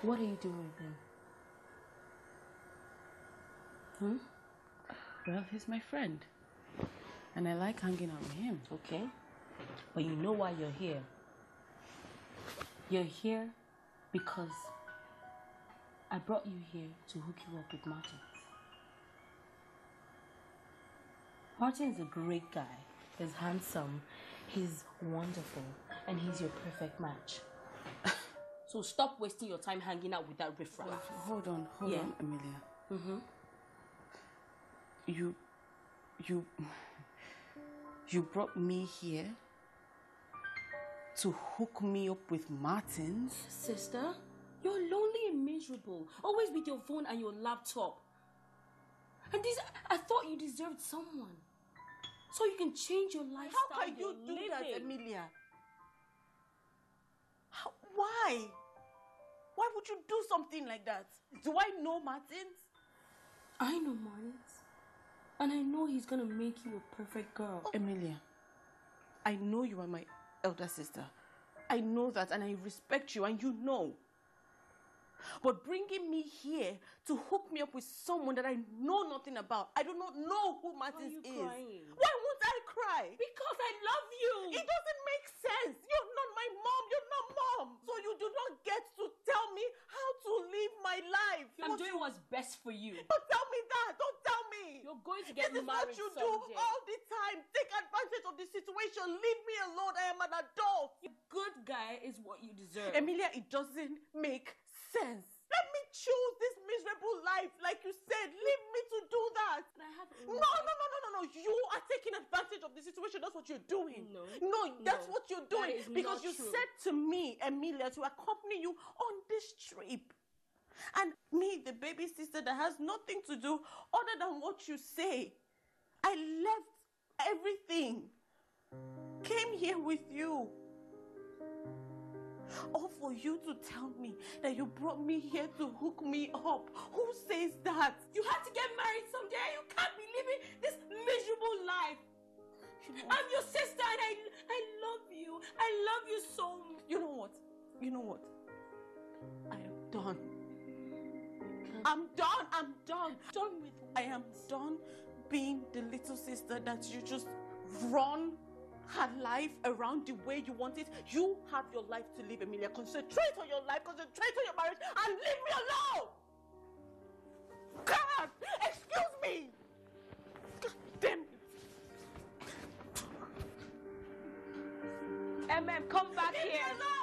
What are you doing with him? Well, he's my friend. And I like hanging out with him. Okay. But you know why you're here. You're here because I brought you here to hook you up with Martin. Martin is a great guy. He's handsome, he's wonderful, and he's your perfect match. So stop wasting your time hanging out with that riffraff. Hold on, Amelia. You brought me here to hook me up with Martins? Sister, you're lonely and miserable, always with your phone and your laptop. And this, I thought you deserved someone. So you can change your lifestyle. How can you do that, Amelia? Why? Why would you do something like that? Do I know Martins? I know Martins. And I know he's gonna make you a perfect girl. Amelia, I know you are my elder sister. I know that and I respect you and you know. But bringing me here to hook me up with someone that I know nothing about, I do not know who Martins is. Crying? Why won't I cry? Because I love you. It doesn't make sense. You're not my mom. You're not mom. So you do not get to tell me how to live my life. I'm doing what's best for you. Don't tell me that. Don't tell me. You're going to get married. This is what you someday. do all the time. Take advantage of the situation. Leave me alone. I am an adult. A good guy is what you deserve. Emilia, it doesn't make sense. Let me choose this miserable life. Like you said, leave me to do that. But I have No. You are taking advantage of the situation. That's what you're doing. No, that's what you're doing. Because you said to me, Emilia, to accompany you on this trip. And me, the baby sister that has nothing to do other than what you say. I left everything. Came here with you. All for you to tell me that you brought me here to hook me up. Who says that? You have to get married someday. You can't be living this miserable life. I'm your sister and I love you. I love you so much. You know what? I am done. I'm done with I am done being the little sister that you just run her life around the way you want it. You have your life to live, Emilia. Concentrate on your life, concentrate on your marriage, and leave me alone! God! Excuse me! God damn it! MM, come back here!